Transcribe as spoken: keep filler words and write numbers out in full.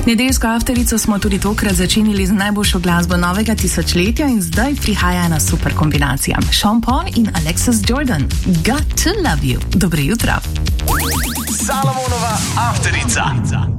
Nedeljsko afterico smo tudi tokrat začinili z najboljšo glasbo novega tisočletja in zdaj prihaja ena super kombinacija. Sean Paul in Alexis Jordan. Got to love you. Dobro jutro. Salomonova afterica.